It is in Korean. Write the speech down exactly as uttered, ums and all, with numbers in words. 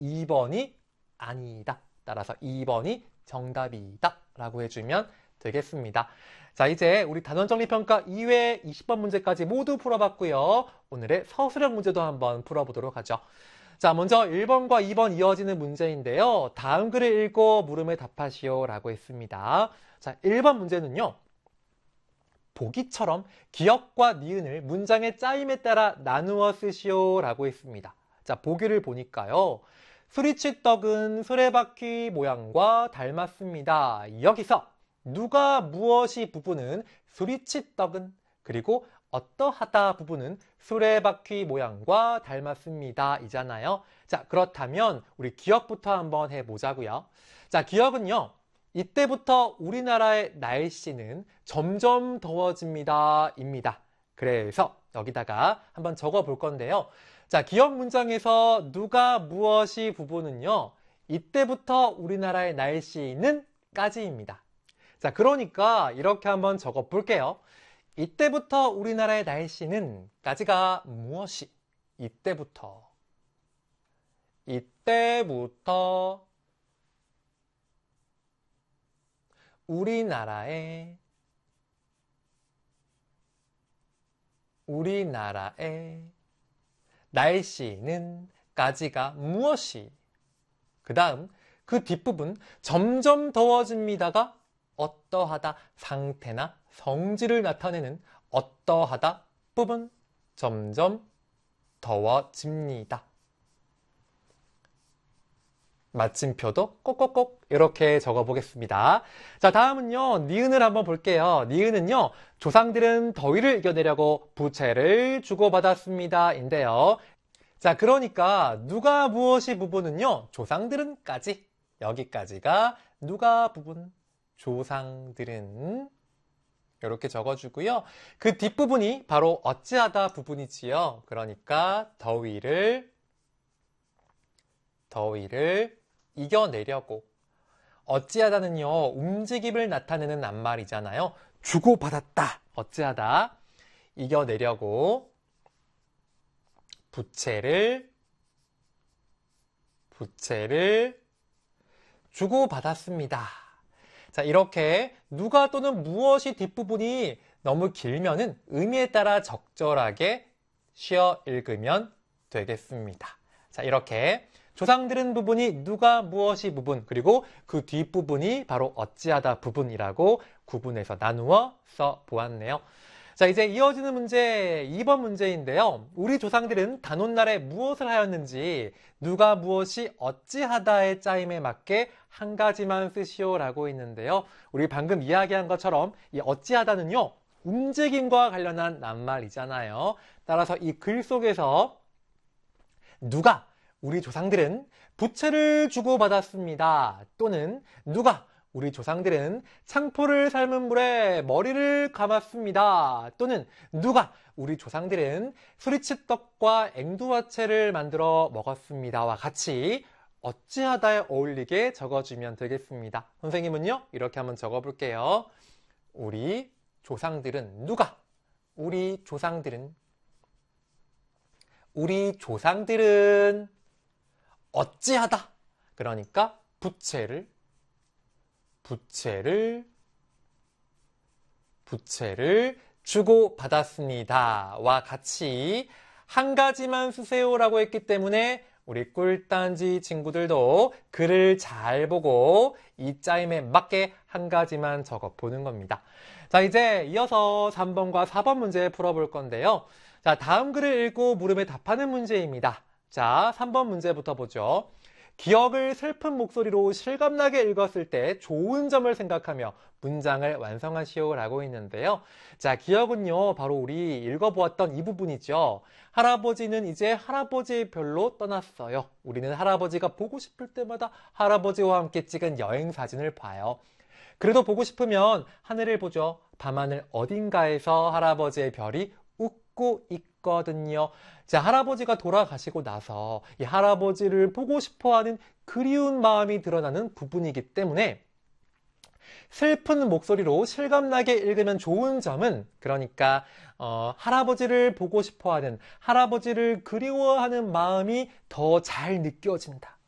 이 번이 아니다. 따라서 이 번이 정답이다 라고 해주면 되겠습니다. 자, 이제 우리 단원정리평가 이 회 이십 번 문제까지 모두 풀어봤고요. 오늘의 서술형 문제도 한번 풀어보도록 하죠. 자, 먼저 일 번과 이 번 이어지는 문제인데요. 다음 글을 읽고 물음에 답하시오 라고 했습니다. 자, 일 번 문제는요. 보기처럼 기역과 니은을 문장의 짜임에 따라 나누어 쓰시오 라고 했습니다. 자, 보기를 보니까요. 수리치떡은 수레바퀴 모양과 닮았습니다. 여기서 누가 무엇이 부분은 수리치떡은 그리고 어떠하다 부분은 수레바퀴 모양과 닮았습니다. 이잖아요. 자, 그렇다면 우리 기역부터 한번 해보자고요. 자, 기역은요. 이때부터 우리나라의 날씨는 점점 더워집니다. 입니다. 그래서 여기다가 한번 적어 볼 건데요. 자, 기역 문장에서 누가 무엇이 부분은요. 이때부터 우리나라의 날씨는 까지입니다. 자, 그러니까 이렇게 한번 적어 볼게요. 이때부터 우리나라의 날씨는 까지가 무엇이? 이때부터. 이때부터 우리나라의 우리나라의 날씨는 까지가 무엇이? 그 다음 그 뒷부분 점점 더워집니다가 어떠하다 상태나 성질을 나타내는 어떠하다 부분 점점 더워집니다. 마침표도 꼭꼭꼭 이렇게 적어보겠습니다. 자, 다음은요. 니은을 한번 볼게요. 니은은요. 조상들은 더위를 이겨내려고 부채를 주고받았습니다. 인데요. 자, 그러니까 누가 무엇이 부분은요. 조상들은까지. 여기까지가 누가 부분. 조상들은 이렇게 적어주고요. 그 뒷부분이 바로 어찌하다 부분이지요. 그러니까 더위를 더위를 이겨내려고. 어찌하다는요. 움직임을 나타내는 낱말이잖아요. 주고받았다. 어찌하다. 이겨내려고 부채를 부채를 주고받았습니다. 자, 이렇게 누가 또는 무엇이 뒷부분이 너무 길면은 의미에 따라 적절하게 쉬어 읽으면 되겠습니다. 자, 이렇게 조상들은 부분이 누가 무엇이 부분 그리고 그 뒷부분이 바로 어찌하다 부분이라고 구분해서 나누어 써 보았네요. 자, 이제 이어지는 문제 이 번 문제인데요. 우리 조상들은 단오날에 무엇을 하였는지 누가 무엇이 어찌하다의 짜임에 맞게 한 가지만 쓰시오 라고 있는데요. 우리 방금 이야기한 것처럼 이 어찌하다는요. 움직임과 관련한 낱말이잖아요. 따라서 이 글 속에서 누가 우리 조상들은 부채를 주고받았습니다. 또는 누가 우리 조상들은 창포를 삶은 물에 머리를 감았습니다. 또는 누가 우리 조상들은 수리치떡과 앵두화채를 만들어 먹었습니다와 같이 어찌하다에 어울리게 적어주면 되겠습니다. 선생님은요 이렇게 한번 적어볼게요. 우리 조상들은 누가? 우리 조상들은 우리 조상들은 어찌하다. 그러니까 부채를 부채를 부채를 주고받았습니다. 와 같이 한 가지만 쓰세요라고 했기 때문에 우리 꿀단지 친구들도 글을 잘 보고 이 짜임에 맞게 한 가지만 적어보는 겁니다. 자, 이제 이어서 삼 번과 사 번 문제 풀어볼 건데요. 자, 다음 글을 읽고 물음에 답하는 문제입니다. 자, 삼 번 문제부터 보죠. 기억을 슬픈 목소리로 실감나게 읽었을 때 좋은 점을 생각하며 문장을 완성하시오 라고 했는데요. 자, 기억은요 바로 우리 읽어보았던 이 부분이죠. 할아버지는 이제 할아버지 별로 떠났어요. 우리는 할아버지가 보고 싶을 때마다 할아버지와 함께 찍은 여행 사진을 봐요. 그래도 보고 싶으면 하늘을 보죠. 밤하늘 어딘가에서 할아버지의 별이 웃고 있거든요. 자, 할아버지가 돌아가시고 나서 이 할아버지를 보고 싶어하는 그리운 마음이 드러나는 부분이기 때문에 슬픈 목소리로 실감나게 읽으면 좋은 점은 그러니까 어, 할아버지를 보고 싶어하는 할아버지를 그리워하는 마음이 더 잘 느껴진다.